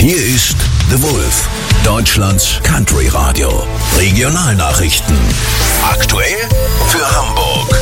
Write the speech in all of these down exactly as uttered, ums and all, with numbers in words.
Hier ist The Wolf, Deutschlands Country Radio. Regionalnachrichten. Aktuell für Hamburg.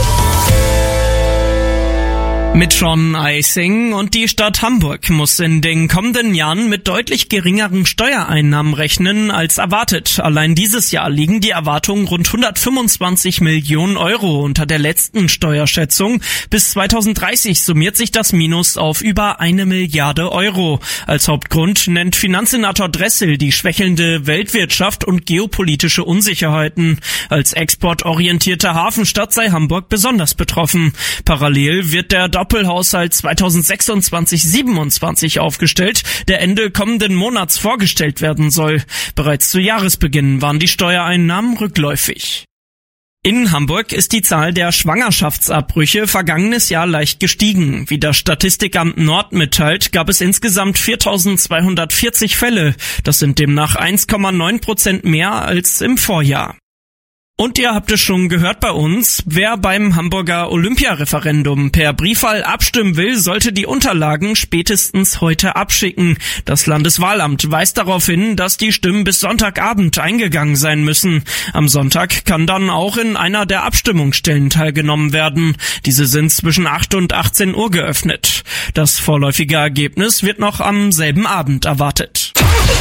Mit Sean Eising und die Stadt Hamburg muss in den kommenden Jahren mit deutlich geringeren Steuereinnahmen rechnen als erwartet. Allein dieses Jahr liegen die Erwartungen rund hundertfünfundzwanzig Millionen Euro unter der letzten Steuerschätzung. Bis zweitausenddreißig summiert sich das Minus auf über eine Milliarde Euro. Als Hauptgrund nennt Finanzsenator Dressel die schwächelnde Weltwirtschaft und geopolitische Unsicherheiten. Als exportorientierte Hafenstadt sei Hamburg besonders betroffen. Parallel wird der Doppelhaushalt zweitausendsechsundzwanzig siebenundzwanzig aufgestellt, der Ende kommenden Monats vorgestellt werden soll. Bereits zu Jahresbeginn waren die Steuereinnahmen rückläufig. In Hamburg ist die Zahl der Schwangerschaftsabbrüche vergangenes Jahr leicht gestiegen. Wie das Statistikamt Nord mitteilt, gab es insgesamt viertausendzweihundertvierzig Fälle. Das sind demnach eins Komma neun Prozent mehr als im Vorjahr. Und ihr habt es schon gehört bei uns, wer beim Hamburger Olympiareferendum per Briefwahl abstimmen will, sollte die Unterlagen spätestens heute abschicken. Das Landeswahlamt weist darauf hin, dass die Stimmen bis Sonntagabend eingegangen sein müssen. Am Sonntag kann dann auch in einer der Abstimmungsstellen teilgenommen werden. Diese sind zwischen acht und achtzehn Uhr geöffnet. Das vorläufige Ergebnis wird noch am selben Abend erwartet.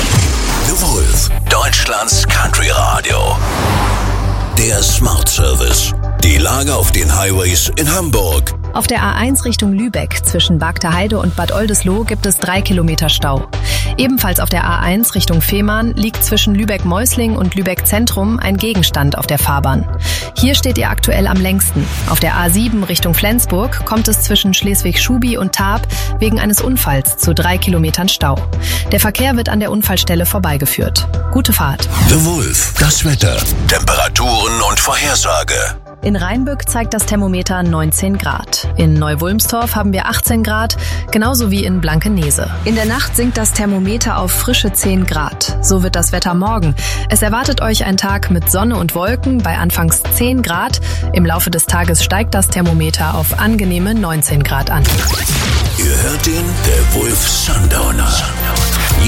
The Wolf, Deutschlands Country Radio. Der Smart Service. Die Lage auf den Highways in Hamburg. Auf der A eins Richtung Lübeck zwischen Bagter Heide und Bad Oldesloe gibt es drei Kilometer Stau. Ebenfalls auf der A eins Richtung Fehmarn liegt zwischen Lübeck-Meusling und Lübeck-Zentrum ein Gegenstand auf der Fahrbahn. Hier steht ihr aktuell am längsten. Auf der A sieben Richtung Flensburg kommt es zwischen Schleswig-Schubi und Tarp wegen eines Unfalls zu drei Kilometern Stau. Der Verkehr wird an der Unfallstelle vorbeigeführt. Gute Fahrt. The Wolf, das Wetter, Temperaturen und Vorhersage. In Rheinbück zeigt das Thermometer neunzehn Grad. In Neu-Wulmstorf haben wir achtzehn Grad, genauso wie in Blankenese. In der Nacht sinkt das Thermometer auf frische zehn Grad. So wird das Wetter morgen. Es erwartet euch ein Tag mit Sonne und Wolken bei anfangs zehn Grad. Im Laufe des Tages steigt das Thermometer auf angenehme neunzehn Grad an. Ihr hört ihn, der Wolf Sundowner.